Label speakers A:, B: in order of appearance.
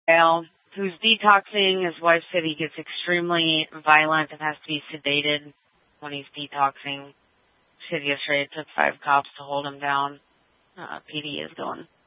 A: Al, who's detoxing. His wife said he gets extremely violent and has to be sedated when he's detoxing. She said yesterday it took 5 cops to hold him down. PD is going